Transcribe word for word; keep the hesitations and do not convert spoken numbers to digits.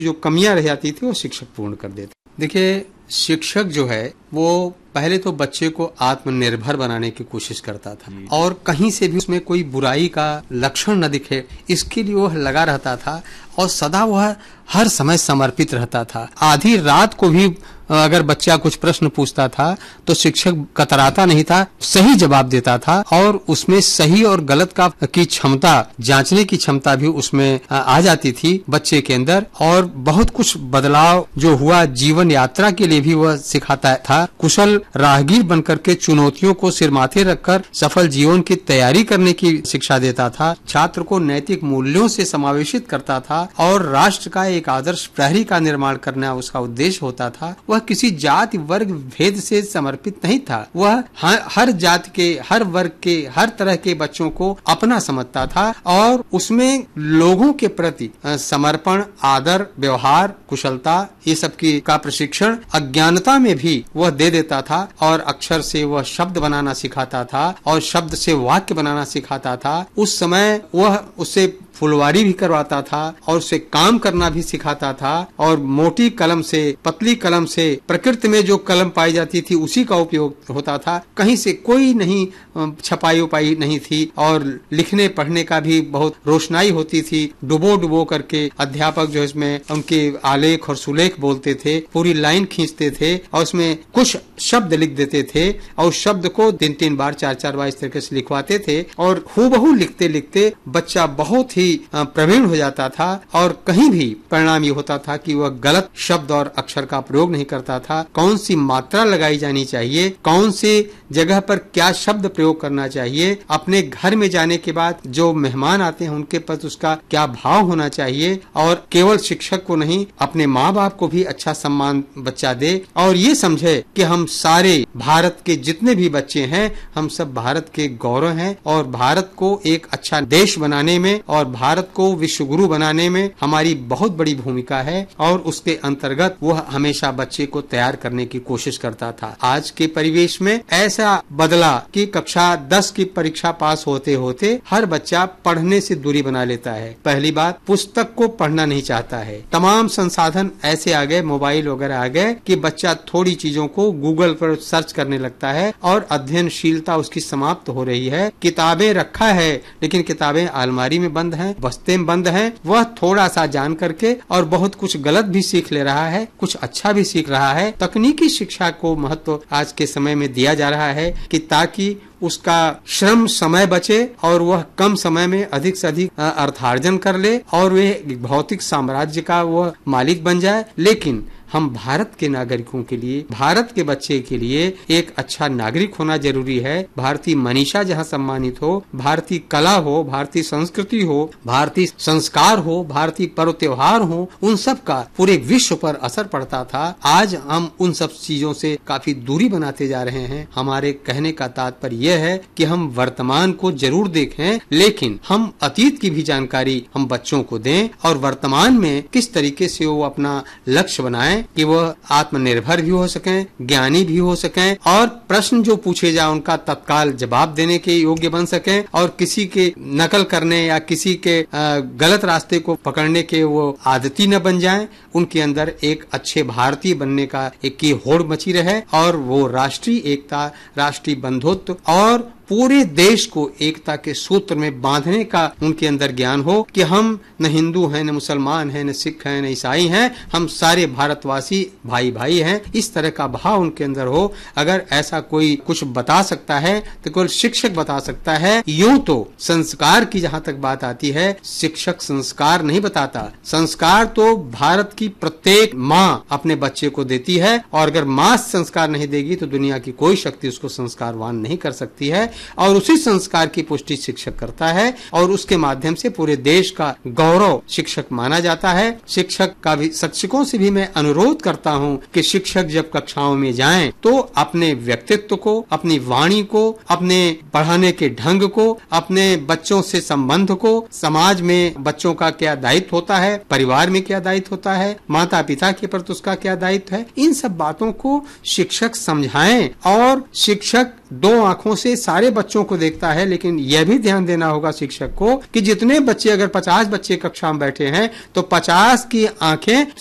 जो कमियां रह जाती थी वो शिक्षक पूर्ण कर देते। देखिए, शिक्षक जो है वो पहले तो बच्चे को आत्मनिर्भर बनाने की कोशिश करता था और कहीं से भी उसमें कोई बुराई का लक्षण न दिखे, इसके लिए वह लगा रहता था और सदा वह हर समय समर्पित रहता था। आधी रात को भी अगर बच्चा कुछ प्रश्न पूछता था तो शिक्षक कतराता नहीं था, सही जवाब देता था और उसमें सही और गलत का की क्षमता, जांचने की क्षमता भी उसमें आ जाती थी बच्चे के अंदर। और बहुत कुछ बदलाव जो हुआ जीवन यात्रा के लिए भी वह सिखाता था। कुशल राहगीर बनकर के चुनौतियों को सिर माथे रखकर सफल जीवन की तैयारी करने की शिक्षा देता था। छात्र को नैतिक मूल्यों से समावेशित करता था और राष्ट्र का एक आदर्श प्रहरी का निर्माण करना उसका उद्देश्य होता था। वह किसी जाति वर्ग भेद से समर्पित नहीं था। वह हर जाति के, हर वर्ग के, हर तरह के बच्चों को अपना समझता था और उसमें लोगों के प्रति समर्पण, आदर, व्यवहार, कुशलता, ये सब की का प्रशिक्षण अज्ञानता में भी वह दे देता था और अक्षर से वह शब्द बनाना सिखाता था और शब्द से वाक्य बनाना सिखाता था। उस समय वह उससे फुलवारी भी करवाता था और उसे काम करना भी सिखाता था और मोटी कलम से, पतली कलम से, प्रकृति में जो कलम पाई जाती थी उसी का उपयोग होता था। कहीं से कोई नहीं छपाई उपाई नहीं थी और लिखने पढ़ने का भी बहुत रोशनाई होती थी। डुबो डुबो करके अध्यापक जो इसमें उनके आलेख और सुलेख बोलते थे, पूरी लाइन खींचते थे और उसमें कुछ शब्द लिख देते थे और उस शब्द को तीन तीन बार, चार चार बार इस तरीके से लिखवाते थे और हूबहू लिखते लिखते बच्चा बहुत ही प्रवीण हो जाता था और कहीं भी परिणाम ये होता था कि वह गलत शब्द और अक्षर का प्रयोग नहीं करता था। कौन सी मात्रा लगाई जानी चाहिए, कौन सी जगह पर क्या शब्द प्रयोग करना चाहिए, अपने घर में जाने के बाद जो मेहमान आते हैं उनके प्रति उसका क्या भाव होना चाहिए और केवल शिक्षक को नहीं अपने माँ बाप को भी अच्छा सम्मान बच्चा दे और ये समझे कि हम सारे भारत के जितने भी बच्चे हैं हम सब भारत के गौरव हैं और भारत को एक अच्छा देश बनाने में और भारत को विश्व गुरु बनाने में हमारी बहुत बड़ी भूमिका है और उसके अंतर्गत वह हमेशा बच्चे को तैयार करने की कोशिश करता था। आज के परिवेश में ऐसा बदला कि कक्षा दस की परीक्षा पास होते होते हर बच्चा पढ़ने से दूरी बना लेता है। पहली बात, पुस्तक को पढ़ना नहीं चाहता है। तमाम संसाधन ऐसे आ गए, मोबाइल वगैरह आ गए कि बच्चा थोड़ी चीजों को गूगल पर सर्च करने लगता है और अध्ययनशीलता उसकी समाप्त हो रही है। किताबें रखा है लेकिन किताबें अलमारी में बंद हैं, बस्तें बंद हैं। वह थोड़ा सा जान करके और बहुत कुछ गलत भी सीख ले रहा है, कुछ अच्छा भी सीख रहा है। तकनीकी शिक्षा को महत्व आज के समय में दिया जा रहा है कि ताकि उसका श्रम समय बचे और वह कम समय में अधिक से अधिक अर्थार्जन कर ले और वे भौतिक साम्राज्य का वह मालिक बन जाए। लेकिन हम भारत के नागरिकों के लिए, भारत के बच्चे के लिए एक अच्छा नागरिक होना जरूरी है। भारतीय मनीषा जहाँ सम्मानित हो, भारतीय कला हो, भारतीय संस्कृति हो, भारतीय संस्कार हो, भारतीय पर्व त्योहार हो, उन सब का पूरे विश्व पर असर पड़ता था। आज हम उन सब चीजों से काफी दूरी बनाते जा रहे हैं। हमारे कहने का तात्पर्य यह है कि हम वर्तमान को जरूर देखें लेकिन हम अतीत की भी जानकारी हम बच्चों को दें और वर्तमान में किस तरीके से वो अपना लक्ष्य बनाएं कि वह आत्मनिर्भर भी हो सकें, ज्ञानी भी हो सकें और प्रश्न जो पूछे जाए उनका तत्काल जवाब देने के योग्य बन सकें और किसी के नकल करने या किसी के गलत रास्ते को पकड़ने के वो आदती न बन जाएं। उनके अंदर एक अच्छे भारतीय बनने का एक की होड़ मची रहे और वो राष्ट्रीय एकता, राष्ट्रीय बंधुत्व और पूरे देश को एकता के सूत्र में बांधने का उनके अंदर ज्ञान हो कि हम न हिंदू हैं, न मुसलमान हैं, न सिख हैं, न ईसाई हैं, हम सारे भारतवासी भाई भाई हैं। इस तरह का भाव उनके अंदर हो। अगर ऐसा कोई कुछ बता सकता है तो केवल शिक्षक बता सकता है। यूं तो संस्कार की जहाँ तक बात आती है, शिक्षक संस्कार नहीं बताता। संस्कार तो भारत की प्रत्येक माँ अपने बच्चे को देती है और अगर माँ संस्कार नहीं देगी तो दुनिया की कोई शक्ति उसको संस्कारवान नहीं कर सकती है और उसी संस्कार की पुष्टि शिक्षक करता है और उसके माध्यम से पूरे देश का गौरव शिक्षक माना जाता है। शिक्षक का भी, शिक्षकों से भी मैं अनुरोध करता हूं कि शिक्षक जब कक्षाओं में जाएं तो अपने व्यक्तित्व को, अपनी वाणी को, अपने पढ़ाने के ढंग को, अपने बच्चों से संबंध को, समाज में बच्चों का क्या दायित्व होता है, परिवार में क्या दायित्व होता है, माता पिता के प्रति उसका क्या दायित्व है, इन सब बातों को शिक्षक समझाएं और शिक्षक दो आंखों से सारे बच्चों को देखता है, लेकिन यह भी ध्यान देना होगा शिक्षक को कि जितने बच्चे, अगर पचास बच्चे कक्षा में बैठे हैं तो पचास की आंखें